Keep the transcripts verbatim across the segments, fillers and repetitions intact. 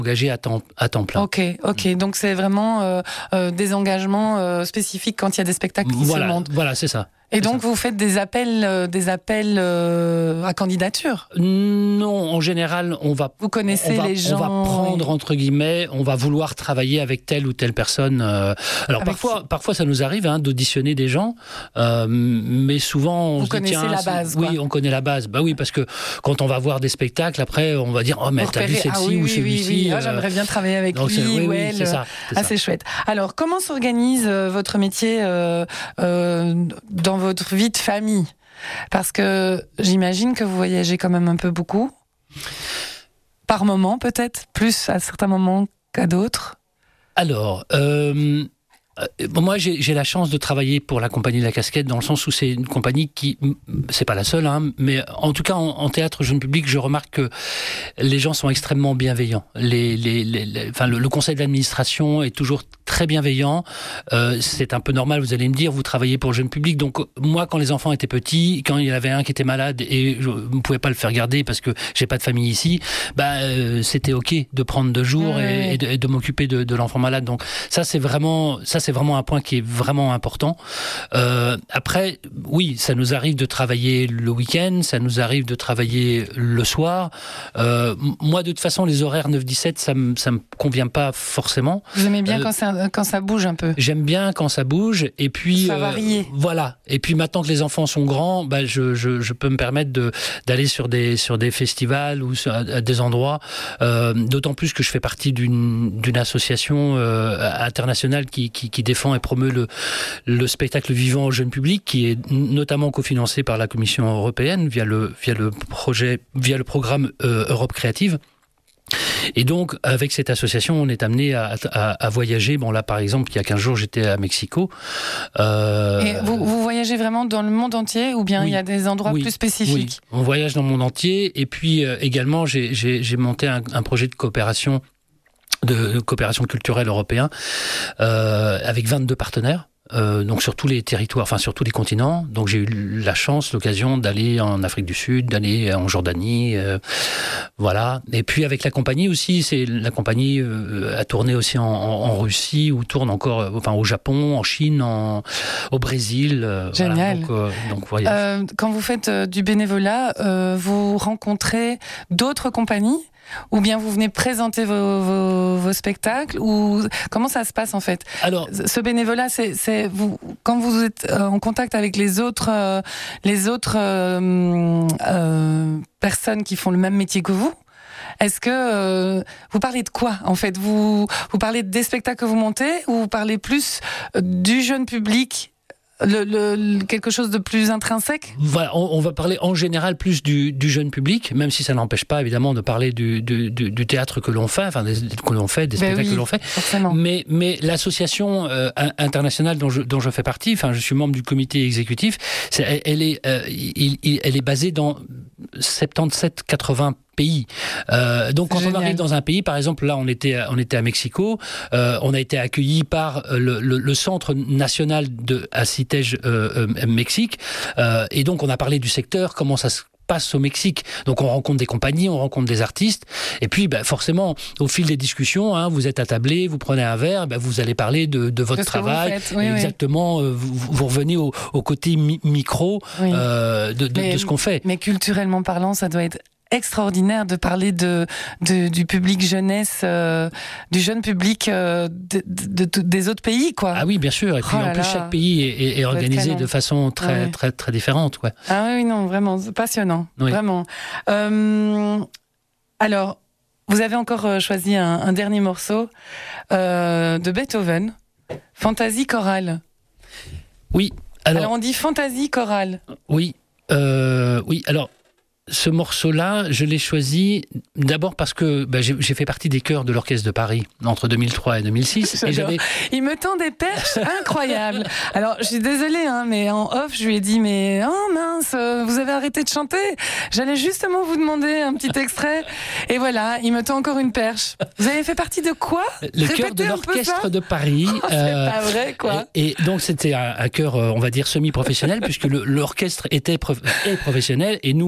engagés à temps, à temps plein. Ok, ok. Mmh. Donc c'est vraiment euh, euh, des engagements euh, spécifiques quand il y a des spectacles qui voilà, se montent. Voilà, c'est ça. Et c'est donc ça. vous faites des appels, euh, des appels euh, à candidature? Non, en général, on va. Vous connaissez on va, les gens. On va prendre et... entre guillemets, on va vouloir travailler avec telle ou telle personne. Euh, alors avec parfois, qui... parfois ça nous arrive hein, d'auditionner des gens, euh, mais souvent on vous se connaissez dit, tiens, la base. Oui, quoi. on connaît la base. Bah oui, parce que quand on va voir des spectacles, après on va dire oh mais t'as vu celle-ci ah, oui, ou oui, celui-ci. Oui, oui. Euh... Ah, j'aimerais bien travailler avec Donc, lui oui, ou oui, elle. C'est ça. C'est ah, ça. c'est chouette. Alors, comment s'organise euh, votre métier euh, euh, dans votre vie de famille? Parce que j'imagine que vous voyagez quand même un peu beaucoup. Par moment, peut-être, plus à certains moments qu'à d'autres. Alors, euh, euh, moi, j'ai, j'ai la chance de travailler pour la compagnie de la Casquette, dans le sens où c'est une compagnie qui, c'est pas la seule, hein, mais en tout cas en, en théâtre jeune public, je remarque que les gens sont extrêmement bienveillants. Les, les, les, les, enfin, le, le conseil d'administration est toujours très bienveillant. Euh, c'est un peu normal, vous allez me dire, vous travaillez pour le jeune public. Donc moi, quand les enfants étaient petits, quand il y en avait un qui était malade et je ne pouvais pas le faire garder parce que j'ai pas de famille ici, bah euh, c'était ok de prendre deux jours mmh. et, et, de, et de m'occuper de, de l'enfant malade. Donc ça, c'est vraiment, ça c'est vraiment un point qui est vraiment important. Euh, après, oui, ça nous arrive de travailler le week-end, ça nous arrive de travailler le soir. Euh, moi, de toute façon, les horaires neuf dix-sept, ça me ça me convient pas forcément. Vous aimez bien euh, quand ça quand ça bouge un peu. J'aime bien quand ça bouge et puis ça varie. Euh, voilà. Et puis maintenant que les enfants sont grands, bah je je je peux me permettre de d'aller sur des sur des festivals ou sur, à des endroits. Euh, d'autant plus que je fais partie d'une d'une association euh, internationale qui qui qui défend et promeut le le spectacle vivant au jeune public, qui est notamment cofinancé par la Commission européenne via le via le projet via le programme euh, Europe Créative. Et donc, avec cette association, on est amené à, à, à voyager. Bon, là, par exemple, il y a quinze jours, j'étais à Mexico. Euh... Et vous, vous voyagez vraiment dans le monde entier ou bien oui. il y a des endroits oui. plus spécifiques? Oui, on voyage dans le monde entier. Et puis, euh, également, j'ai, j'ai, j'ai monté un, un projet de coopération, de, de coopération culturelle européen euh, avec vingt-deux partenaires. Euh, donc sur tous les territoires, enfin sur tous les continents. Donc j'ai eu la chance, l'occasion d'aller en Afrique du Sud, d'aller en Jordanie, euh, voilà. Et puis avec la compagnie aussi, c'est la compagnie euh, a tourné aussi en, en, en Russie, ou tourne encore, euh, enfin au Japon, en Chine, en, au Brésil. Euh, Génial. Voilà, donc, euh, donc voyage. Euh, quand vous faites euh, du bénévolat, euh, vous rencontrez d'autres compagnies? Ou bien vous venez présenter vos, vos, vos spectacles, ou comment ça se passe en fait? Alors, ce bénévolat, c'est, c'est vous quand vous êtes en contact avec les autres, euh, les autres euh, euh, personnes qui font le même métier que vous. Est-ce que euh, vous parlez de quoi en fait? Vous vous parlez des spectacles que vous montez, ou vous parlez plus du jeune public? Le, le, quelque chose de plus intrinsèque? Voilà, on, on va parler en général plus du, du jeune public, même si ça n'empêche pas évidemment de parler du, du, du, du théâtre que l'on fait, enfin des, que l'on fait, des ben spectacles oui, que l'on fait. Forcément. Mais, mais l'association euh, internationale dont je, dont je fais partie, enfin je suis membre du comité exécutif, c'est, elle, elle est, euh, il, il, elle est basée dans soixante-dix-sept quatre-vingts pays. Euh, donc, c'est quand génial. On arrive dans un pays, par exemple, là, on était, on était à Mexico, euh, on a été accueillis par le, le, le Centre national de à Citej, euh, euh, Mexique, euh, et donc on a parlé du secteur, comment ça se passe au Mexique. Donc on rencontre des compagnies, on rencontre des artistes, et puis bah, forcément, au fil des discussions, hein, vous êtes attablés, vous prenez un verre, bah, vous allez parler de, de votre de travail, oui, exactement, oui. Euh, vous, vous revenez au, au côté mi- micro oui. euh, de, de, mais, de ce qu'on fait. Mais culturellement parlant, ça doit être extraordinaire de parler de, de du public jeunesse, euh, du jeune public euh, de, de, de, des autres pays, quoi. Ah oui, bien sûr. Et puis oh en plus, là. chaque pays est, est, est organisé de façon très, ouais. très, très différente, quoi. Ah oui, non, vraiment, c'est passionnant, oui. vraiment. Euh, alors, vous avez encore choisi un, un dernier morceau euh, de Beethoven, Fantaisie chorale. Oui. Alors, alors on dit Fantaisie chorale. Oui. Euh, oui. Alors. Ce morceau-là, je l'ai choisi d'abord parce que bah, j'ai, j'ai fait partie des chœurs de l'Orchestre de Paris entre deux mille trois et deux mille six. Et j'avais... Il me tend des perches incroyables. Alors, je suis désolée, hein, mais en off, je lui ai dit, mais oh mince, vous avez arrêté de chanter. J'allais justement vous demander un petit extrait. Et voilà, il me tend encore une perche. Vous avez fait partie de quoi? Le chœur de l'Orchestre de Paris. Oh, c'est euh, pas vrai, quoi. Et, et donc, c'était un, un chœur, on va dire, semi-professionnel, puisque le, l'orchestre était prof... est professionnel, et nous, on était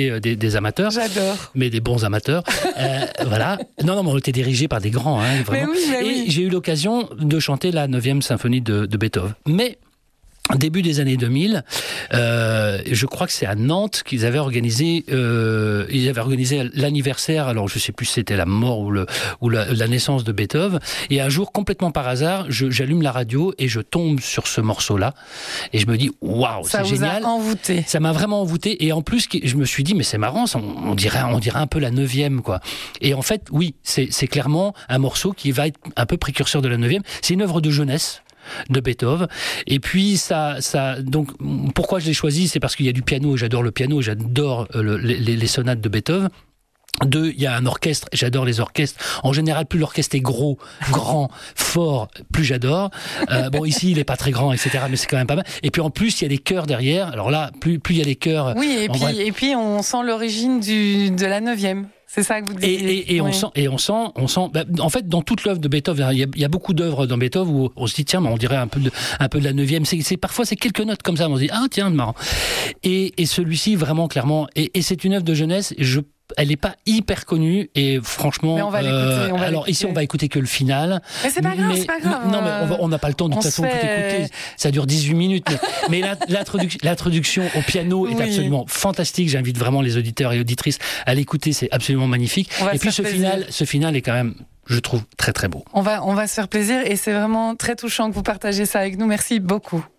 euh, des, des amateurs. J'adore. Mais des bons amateurs. euh, voilà. Non, non, mais on était dirigés par des grands, hein, vraiment. Mais oui, mais Et oui. j'ai eu l'occasion de chanter la neuvième symphonie de, de Beethoven. Mais début des années deux mille, euh, je crois que c'est à Nantes qu'ils avaient organisé, euh, ils avaient organisé l'anniversaire. Alors je sais plus si c'était la mort ou le ou la, la naissance de Beethoven. Et un jour, complètement par hasard, je, j'allume la radio et je tombe sur ce morceau-là et je me dis waouh, c'est génial. Ça vous a envoûté. Ça m'a vraiment envoûté. Et en plus, je me suis dit mais c'est marrant, ça, on, on dirait on dirait un peu la neuvième quoi. Et en fait, oui, c'est c'est clairement un morceau qui va être un peu précurseur de la neuvième. C'est une œuvre de jeunesse de Beethoven. Et puis ça, ça, donc pourquoi je l'ai choisi, c'est parce qu'il y a du piano. J'adore le piano, j'adore le, les, les sonates de Beethoven. Deux, il y a un orchestre, j'adore les orchestres. En général, plus l'orchestre est gros, grand, fort, plus j'adore. Euh, bon, ici, il est pas très grand, et cetera, mais c'est quand même pas mal. Et puis en plus, il y a des chœurs derrière. Alors là, plus plus il y a des chœurs. Oui, et puis vrai... et puis on sent l'origine du de la neuvième. C'est ça que vous dites. Et, et, et oui. on sent, et on sent, on sent. Bah, en fait, dans toute l'œuvre de Beethoven, il y a, il y a beaucoup d'œuvres dans Beethoven où on se dit tiens, mais on dirait un peu de, un peu de la neuvième. C'est, c'est parfois c'est quelques notes comme ça, on se dit ah tiens, marrant. Et, et celui-ci vraiment clairement. Et, et c'est une œuvre de jeunesse. Je Elle n'est pas hyper connue et franchement. Mais on va l'écouter. Euh, on va alors l'écouter. Ici, on va écouter que le final. Mais c'est pas grave, mais, c'est pas grave. Non, mais on n'a pas le temps de toute façon fait... tout écouter. Ça dure dix-huit minutes. Mais, mais l'introduction, l'introduction au piano est oui. absolument fantastique. J'invite vraiment les auditeurs et auditrices à l'écouter. C'est absolument magnifique. Et puis ce plaisir. final, ce final est quand même, je trouve, très très beau. On va, on va se faire plaisir et c'est vraiment très touchant que vous partagiez ça avec nous. Merci beaucoup.